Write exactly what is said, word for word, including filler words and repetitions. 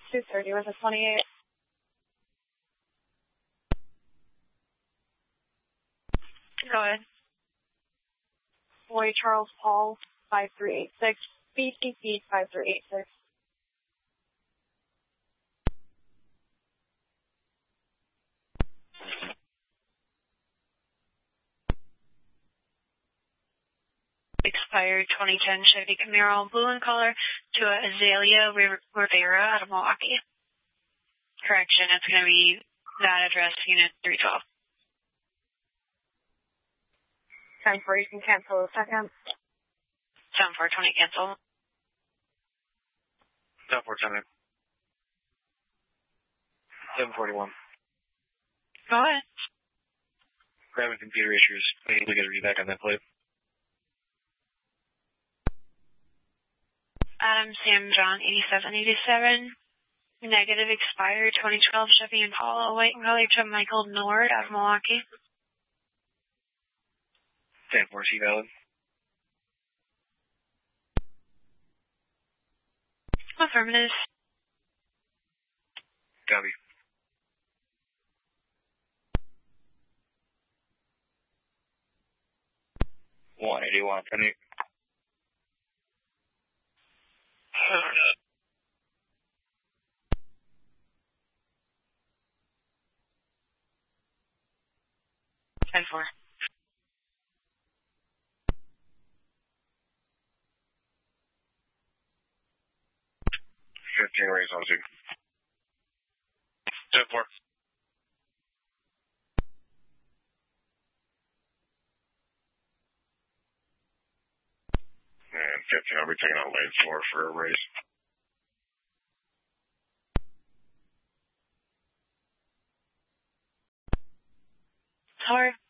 two thirty with a twenty-eight. Go ahead. Boy Charles Paul, five three eight six. B T C five three eight six. Expired twenty ten Chevy Camaro, blue in color, to Azalea Rivera out of Milwaukee. Correction, it's going to be that address, unit three twelve. Time for you can cancel a second. seven four twenty cancel. seven four twenty. seven forty-one. Go ahead. We're having computer issues. I need to get a read back on that plate. Adam Sam John eighty-seven eighty-seven. Negative expired twenty twelve Chevy Impala, white and color, to Michael Nord out of Milwaukee. ten four C valid. Affirmative. Copy. one eighty-one. Any? ten four. fifteen raise on two. ten four. And fifteen, I'll be taking out lane four for a raise. Sorry.